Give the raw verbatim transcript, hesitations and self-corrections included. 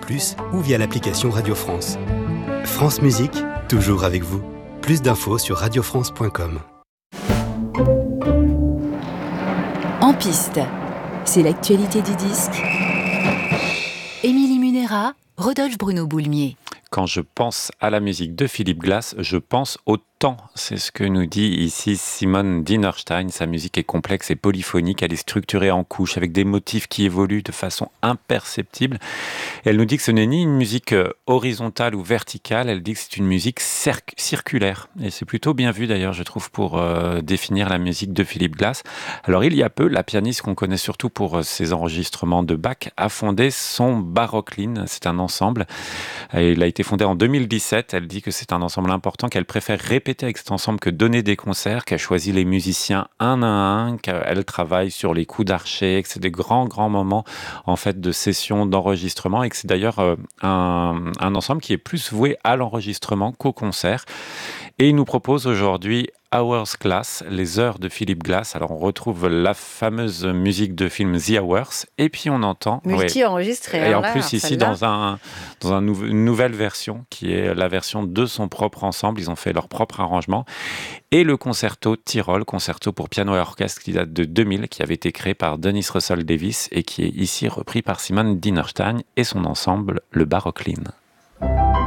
plus, ou via l'application Radio France. France Musique, toujours avec vous. Plus d'infos sur radio france point com. En piste, c'est l'actualité du disque. Émilie Munera, Rodolphe Bruno Boulmier. Quand je pense à la musique de Philip Glass, je pense au temps. C'est ce que nous dit ici Simone Dinerstein. Sa musique est complexe et polyphonique. Elle est structurée en couches avec des motifs qui évoluent de façon imperceptible. Et elle nous dit que ce n'est ni une musique horizontale ou verticale. Elle dit que c'est une musique cerc- circulaire. Et c'est plutôt bien vu d'ailleurs, je trouve, pour euh, définir la musique de Philip Glass. Alors il y a peu, la pianiste qu'on connaît surtout pour ses enregistrements de Bach a fondé son Barocline. C'est un ensemble. Et il a été fondé en deux mille dix-sept. Elle dit que c'est un ensemble important, qu'elle préfère répéter avec cet ensemble que donner des concerts, qu'elle choisit les musiciens un à un, qu'elle travaille sur les coups d'archet, que c'est des grands, grands moments en fait de sessions d'enregistrement et que c'est d'ailleurs euh, un, un ensemble qui est plus voué à l'enregistrement qu'au concert. Et il nous propose aujourd'hui Hours Glass, les heures de Philip Glass. Alors on retrouve la fameuse musique de film The Hours et puis on entend multi-enregistré. Ouais. Et hein, en là, plus ici dans un dans un nou- une nouvelle version qui est la version de son propre ensemble. Ils ont fait leur propre arrangement et le concerto Tyrol, concerto pour piano et orchestre qui date de deux mille, qui avait été créé par Dennis Russell Davis et qui est ici repris par Simone Dinerstein et son ensemble le Barocline.